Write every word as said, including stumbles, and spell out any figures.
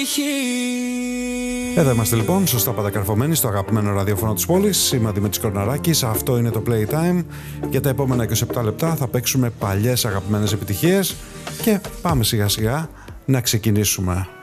Εδώ είμαστε λοιπόν, σωστά πατακαρφωμένοι στο αγαπημένο ραδιόφωνο της πόλης. Είμαι ο Δημήτρης Κορναράκης, αυτό είναι το Playtime. Για τα επόμενα είκοσι επτά λεπτά θα παίξουμε παλιές αγαπημένες επιτυχίες και πάμε σιγά σιγά να ξεκινήσουμε.